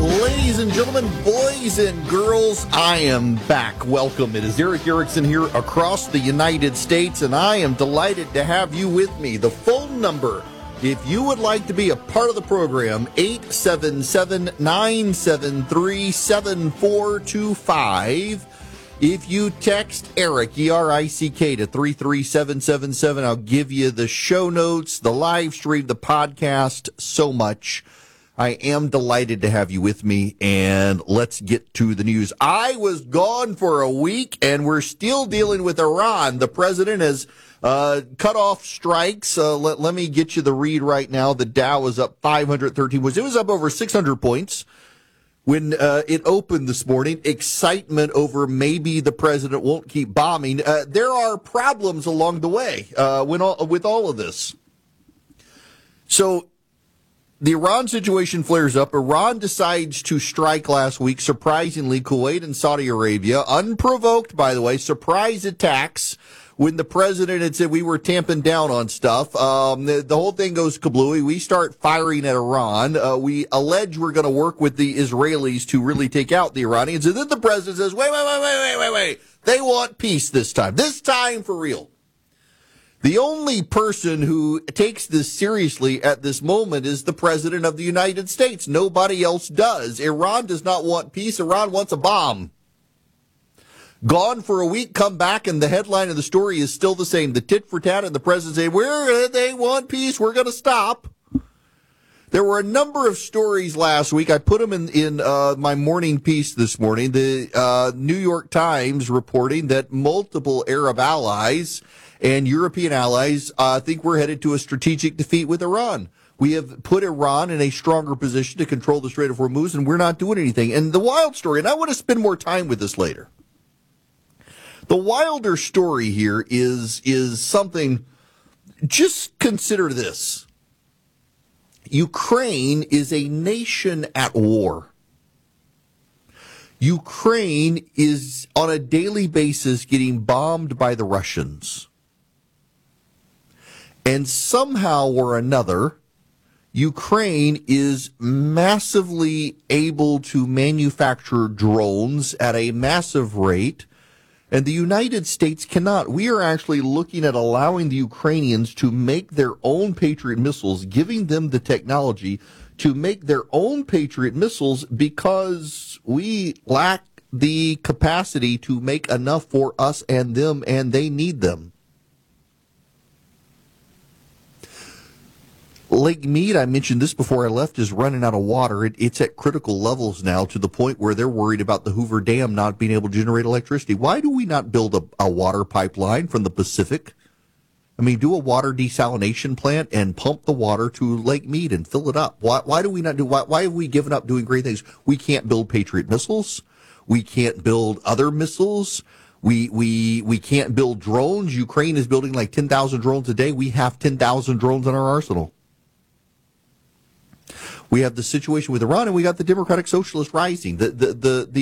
Ladies and gentlemen, boys and girls, I am back. Welcome. It is Erick Erickson here across the United States, and I am delighted to have you with me. The phone number, if you would like to be a part of the program, 877-973-7425. If you text Erick, E-R-I-C-K, to 33777, I'll give you the show notes, the live stream, the podcast, so much. I am delighted to have you with me, and let's get to the news. I was gone for a week, and we're still dealing with Iran. The president has cut off strikes. Let me get you the read right now. The Dow is up 513 points. It was up over 600 points when it opened this morning. Excitement over maybe the president won't keep bombing. There are problems along the way with all of this. So the Iran situation flares up. Iran decides to strike last week, surprisingly, Kuwait and Saudi Arabia. Unprovoked, by the way, surprise attacks when the president had said we were tamping down on stuff. The whole thing goes kablooey. We start firing at Iran. We allege we're going to work with the Israelis to really take out the Iranians. And then the president says, wait. They want peace this time. This time for real. The only person who takes this seriously at this moment is the President of the United States. Nobody else does. Iran does not want peace. Iran wants a bomb. Gone for a week, come back, and the headline of the story is still the same. The tit for tat, and the President say, they want peace. We're going to stop. There were a number of stories last week. I put them in my morning piece this morning. The New York Times reporting that multiple Arab allies and European allies think we're headed to a strategic defeat with Iran. We have put Iran in a stronger position to control the Strait of Hormuz, and we're not doing anything. And the wild story, and I want to spend more time with this later. The wilder story here is something, just consider this. Ukraine is a nation at war. Ukraine is on a daily basis getting bombed by the Russians. And somehow or another, Ukraine is massively able to manufacture drones at a massive rate, and the United States cannot. We are actually looking at allowing the Ukrainians to make their own Patriot missiles, giving them the technology to make their own Patriot missiles because we lack the capacity to make enough for us and them, and they need them. Lake Mead, I mentioned this before I left, is running out of water. It's at critical levels now to the point where they're worried about the Hoover Dam not being able to generate electricity. Why do we not build a water pipeline from the Pacific? I mean, do a water desalination plant and pump the water to Lake Mead and fill it up. Why do we not do? Why have we given up doing great things? We can't build Patriot missiles. We can't build other missiles. We can't build drones. Ukraine is building like 10,000 drones a day. We have 10,000 drones in our arsenal. We have the situation with Iran, and we got the Democratic Socialist rising. The